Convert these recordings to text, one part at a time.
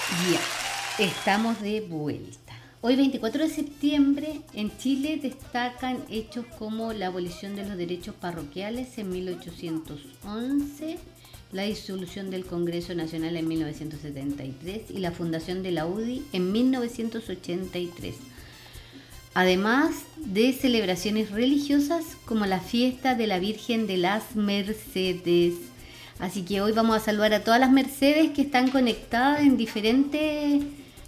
Ya, estamos de vuelta. Hoy 24 de septiembre en Chile destacan hechos como la abolición de los derechos parroquiales en 1811, la disolución del Congreso Nacional en 1973 y la fundación de la UDI en 1983. Además de celebraciones religiosas como la fiesta de la Virgen de las Mercedes. Así que hoy vamos a saludar a todas las Mercedes que están conectadas en de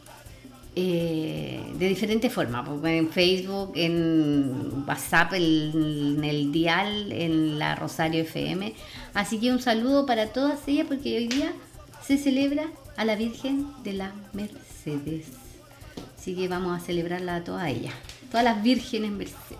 diferentes formas, en Facebook, en WhatsApp, en el Dial, en la Rosario FM. Así que un saludo para todas ellas porque hoy día se celebra a la Virgen de las Mercedes. Así que vamos a celebrarla a todas ellas, todas las vírgenes Mercedes.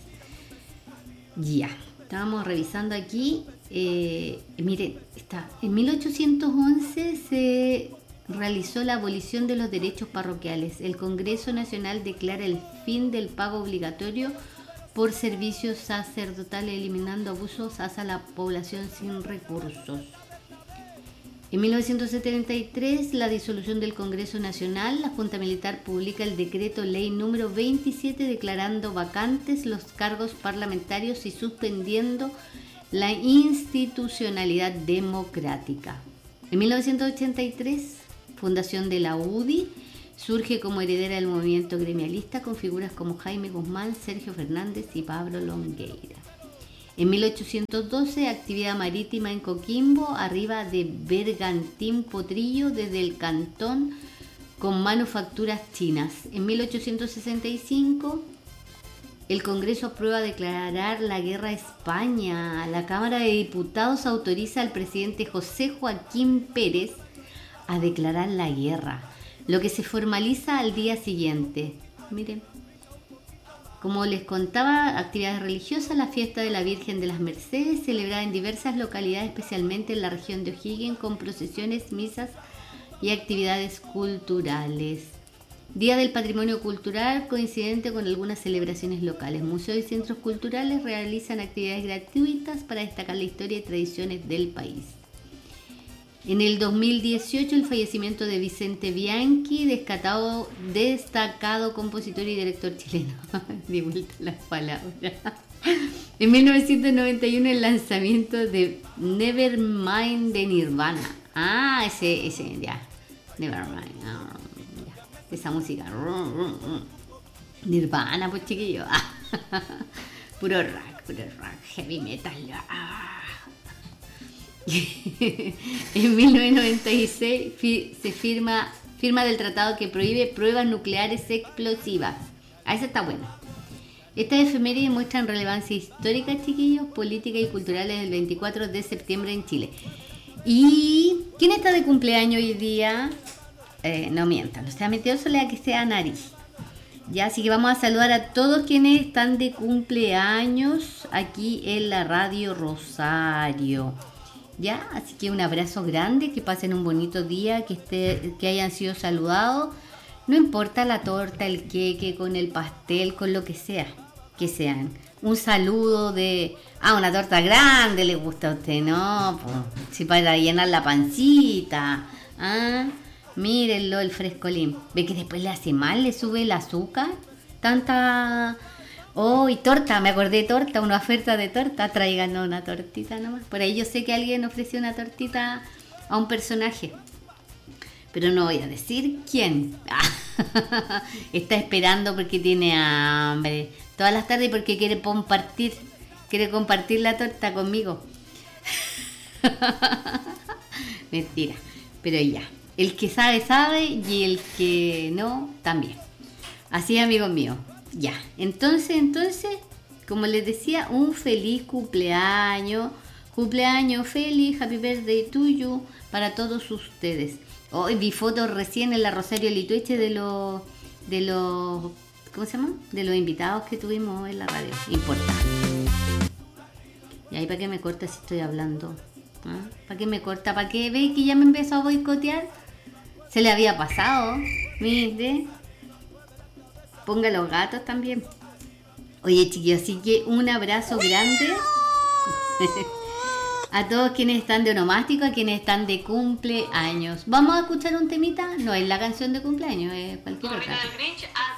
Ya, estábamos revisando aquí. Miren, en 1811 se realizó la abolición de los derechos parroquiales. El Congreso Nacional declara el fin del pago obligatorio por servicios sacerdotales, eliminando abusos hacia la población sin recursos. En 1973, la disolución del Congreso Nacional, la Junta Militar publica el decreto ley número 27 declarando vacantes los cargos parlamentarios y suspendiendo la institucionalidad democrática. En 1983, fundación de la UDI, surge como heredera del movimiento gremialista con figuras como Jaime Guzmán, Sergio Fernández y Pablo Longueira. En 1812, actividad marítima en Coquimbo, arriba de Bergantín Potrillo, desde el Cantón, con manufacturas chinas. En 1865, el Congreso aprueba declarar la guerra a España. La Cámara de Diputados autoriza al presidente José Joaquín Pérez a declarar la guerra, lo que se formaliza al día siguiente. Miren, como les contaba, actividades religiosas, la fiesta de la Virgen de las Mercedes, celebrada en diversas localidades, especialmente en la región de O'Higgins, con procesiones, misas y actividades culturales. Día del Patrimonio Cultural, coincidente con algunas celebraciones locales. Museos y centros culturales realizan actividades gratuitas para destacar la historia y tradiciones del país. En el 2018, el fallecimiento de Vicente Bianchi, destacado compositor y director chileno. Di vuelta las palabras. En 1991, el lanzamiento de Nevermind de Nirvana. Ese, ya. Nevermind. Ya. Esa música. Nirvana, pues chiquillo. Puro rock, heavy metal. En 1996 se firma del tratado que prohíbe pruebas nucleares explosivas. Esa está buena. Estas efemérides muestran relevancia histórica, chiquillos, política y culturales del 24 de septiembre en Chile. ¿Y quién está de cumpleaños hoy día? No mientan, o sea, metiéndole a que sea nariz. Ya, así que vamos a saludar a todos quienes están de cumpleaños aquí en la Radio Rosario. Ya, así que un abrazo grande, que pasen un bonito día, que hayan sido saludados. No importa la torta, el queque, con el pastel, con lo que sea, que sean. Un saludo de... una torta grande le gusta a usted, ¿no? Pues, si para llenar la pancita. Mírenlo, el frescolín. ¿Ve que después le hace mal? ¿Le sube el azúcar? Tanta... y torta, me acordé de torta, una oferta de torta, tráiganos una tortita nomás. Por ahí yo sé que alguien ofreció una tortita a un personaje, pero no voy a decir quién. Está esperando porque tiene hambre todas las tardes, porque quiere compartir la torta conmigo. Mentira, pero ya, el que sabe, sabe, y el que no, también. Así, amigos míos. Ya, entonces, como les decía, un feliz cumpleaños feliz, happy birthday to you, para todos ustedes. Hoy vi fotos recién en la Rosario Litueche de los, ¿cómo se llama? De los invitados que tuvimos en la radio, importante. Y ahí, ¿para qué me corta si estoy hablando? ¿Para qué me corta? ¿Para qué? ¿Ve que ya me empezó a boicotear? Se le había pasado, mire. Ponga los gatos también. Oye, chiquillos, así que un abrazo grande. A todos quienes están de onomástico, a quienes están de cumpleaños. ¿Vamos a escuchar un temita? No es la canción de cumpleaños, es cualquier otra. Del Grinch a